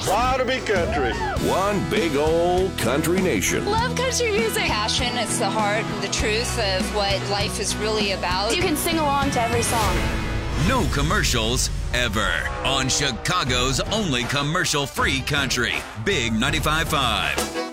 Proud to be country. One big old country nation. Love country music. Passion, it's the heart and the truth of what life is really about. You can sing along to every song. No commercials ever on Chicago's only commercial-free country, Big 95.5.